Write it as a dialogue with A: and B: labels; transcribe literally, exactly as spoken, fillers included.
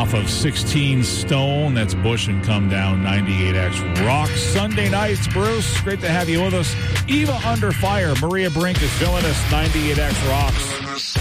A: off of sixteen Stone. That's Bush and Come Down, ninety-eight X Rock. Sunday nights, Bruce, great to have you with us. Eva Under Fire, Maria Brink is Villainous, ninety-eight X Rocks.